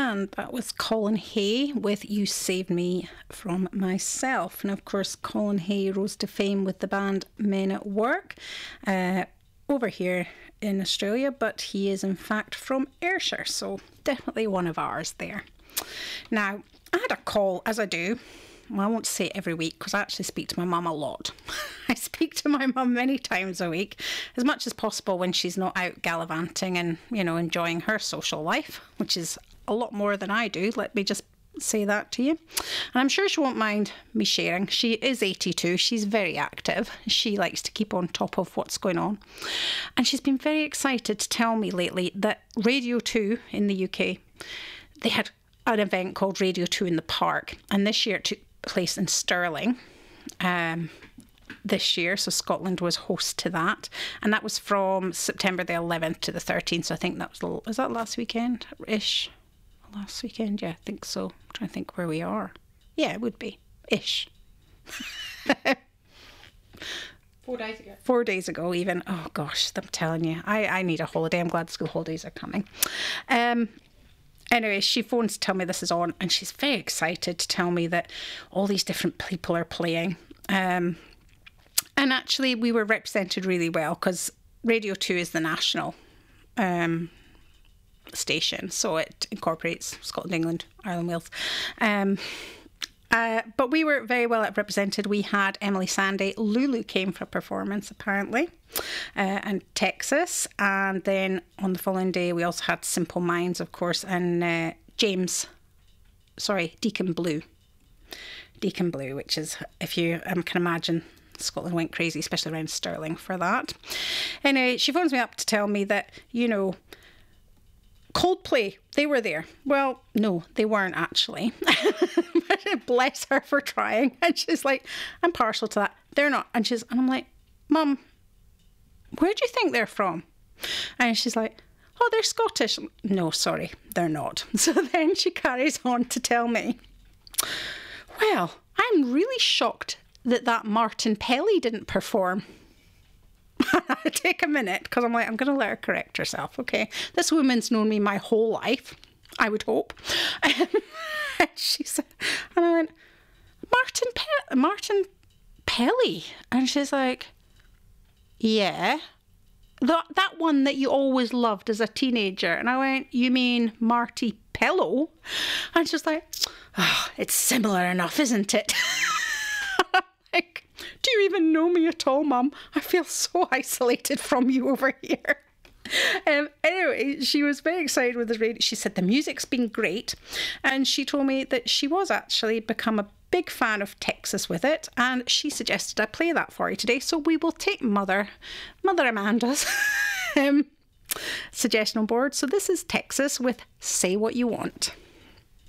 and that was Colin Hay with You Saved Me From Myself. And of course, Colin Hay rose to fame with the band Men at Work over here in Australia, but he is in fact from Ayrshire, so definitely one of ours there. Now, I had a call, as I do. Well, I won't say it every week because I actually speak to my mum a lot. I speak to my mum many times a week, as much as possible when she's not out gallivanting and, you know, enjoying her social life, which is a lot more than I do. Let me just say that to you. And I'm sure she won't mind me sharing. She is 82. She's very active. She likes to keep on top of what's going on. And she's been very excited to tell me lately that Radio 2 in the UK, they had an event called Radio 2 in the Park. And this year it took place in Stirling this year, so Scotland was host to that, and that was from September the 11th to the 13th, so I think that was that last weekend-ish? Last weekend, yeah, I think so. I'm trying to think where we are. Yeah, it would be. Ish. 4 days ago. 4 days ago even. Oh gosh, I'm telling you, I need a holiday. I'm glad the school holidays are coming. Anyway, she phones to tell me this is on, and she's very excited to tell me that all these different people are playing. And actually, we were represented really well because Radio 2 is the national station, so it incorporates Scotland, England, Ireland, Wales. But we were very well represented. We had Emily Sandé. Lulu came for a performance, apparently, and Texas. And then on the following day, we also had Simple Minds, of course, and Deacon Blue. Deacon Blue, which is, if you can imagine, Scotland went crazy, especially around Stirling for that. Anyway, she phones me up to tell me that, you know, Coldplay, they were there. Well, no, they weren't actually. But bless her for trying. And she's like, I'm partial to that. They're not. And I'm like, Mum, where do you think they're from? And she's like, oh, they're Scottish. No, sorry, they're not. So then she carries on to tell me, well, I'm really shocked that Martin Pelly didn't perform. Take a minute, because I'm like, I'm going to let her correct herself, okay? This woman's known me my whole life, I would hope. And she said, and I went, Martin Pelly? And she's like, yeah. That one that you always loved as a teenager. And I went, you mean Marty Pello? And she's like, oh, it's similar enough, isn't it? Like, do you even know me at all, Mum? I feel so isolated from you over here. Anyway, she was very excited with the radio. She said the music's been great. And she told me that she was actually become a big fan of Texas with it. And she suggested I play that for you today. So we will take Mother Amanda's suggestion on board. So this is Texas with Say What You Want.